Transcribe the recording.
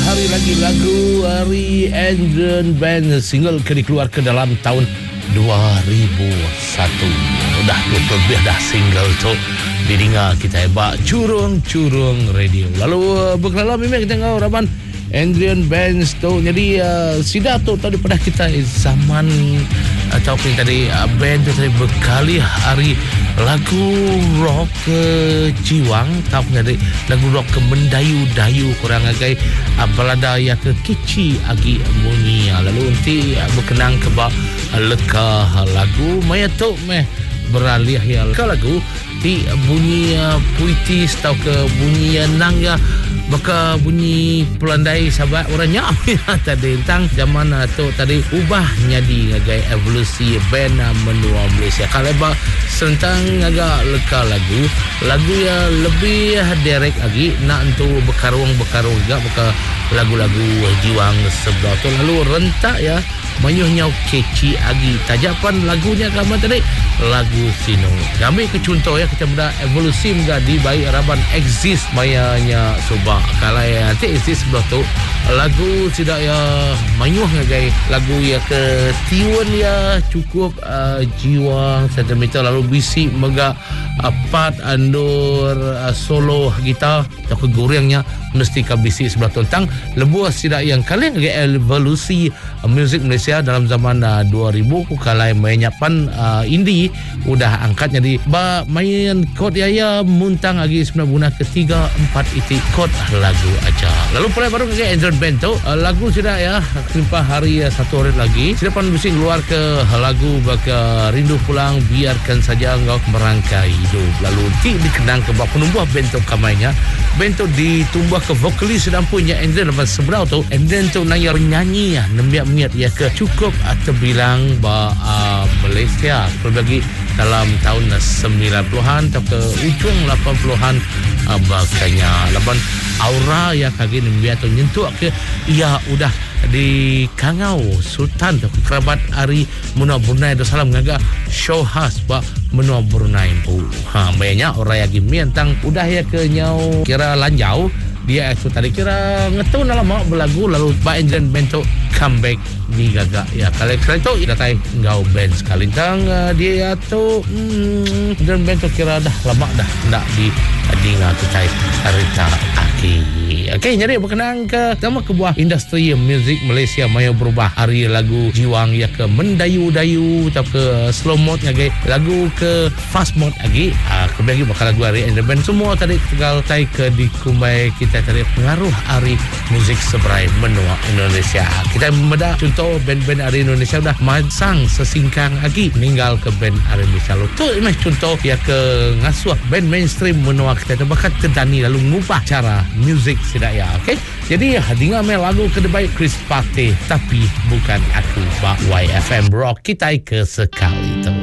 hari lagi lagu Ari Adrian Band single ke dikeluarkan dalam tahun 2001. Dah 20 lebih dah single tu didengar kita hebat curung-curung radio. Lalu berkelala memang kita tahu Raban Adrian Band tu. Jadi sida tu tadi pada kita zaman ataupun tadi band tu tadi berkali hari lagu rock ke jiwang tapi tadi lagu rock ke mendayu-dayu kurang agai balada ya ke kici agi bunyi. Lalu nanti berkenang ke bak leka lagu maya tu meh beralih ya ke lagu ti bunyi puitis tau ke bunyi nang ya maka bunyi pelandai sahabat orangnya tadi tentang zaman tu tadi ubah nyadi ngagai evolusi band menua Malaysia kalau sentang agak leka lagu ya lebih derek lagi nak untuk berkarung juga maka lagu-lagu jiwang sebelah tu lalu rentak ya menyuhnya keci agi tajapan lagunya kamu tadi lagu sino kami ke contoh ya kita muda evolusi muda di baik Raban exist mayanya subak kalau ya nanti exist sebelah tu lagu tidak ya menyuh ngagai lagu ya ke tiun ya cukup jiwa sentimental lalu bisik mega part andur solo gitar atau ke gorengnya mesti ke bisik sebelah tu tentang lebuah tidak yang kalian ngagai evolusi music Malaysia dalam zaman 2000 kalau menyapan indie udah angkat jadi main kod ya muntang lagi sebenarnya guna ketiga 4 itik kod lagu aja. Lalu mulai baru ke Android Band tu lagu sudah ya kelimpah hari satu hari lagi sudah pan bising keluar ke lagu baka rindu pulang biarkan saja engkau merangkai hidup. Lalu dikenang ke penumbuh band tu kamainya band tu ditumbuh ke vokalis sedang punya Android lepas seberau tu Android tu nanya nyanyi ya nembiak-miat ya ke cukup atau bilang Malaysia berbagi dalam tahun 90-an atau ke ujung 80-an bakanya laban aura ya kaki nembiak tu nyentuh ke ia udah di Kangau Sultan tu kerabat Ari Menua Brunei Darussalam ngaga show khas ba Menua Brunei tu banyak orang yang mientang udah ya ke nyau kira lanjau dia itu tadi kira ngetun dalam mau berlagu lalu Pak Adrian Band tu comeback di gagak ya kalau itu datai ngau band sekali tang dia tu Adrian Band tu kira dah lama dah ndak di dinga kita cerita Okey, jadi berkenaan ke sama kebuah industri muzik Malaysia maya berubah hari lagu jiwang ya ke mendayu-dayu atau ke slow mode lagi lagu ke fast mode lagi kebagi bakal lagu hari and band semua tadi tinggal tai ke dikumbai kita tadi pengaruh hari muzik seberai menua Indonesia. Kita membedah contoh band-band hari Indonesia dah masang sesingkang lagi meninggal ke band hari Indonesia lalu tu imeh contoh ya ke ngasuh band mainstream menua kita bakat terdani lalu ngubah cara muzik tidak ya. Okey, jadi dengar lagu kedebai Chris Pate tapi bukan aku YFM Rock kita ke sekali tu.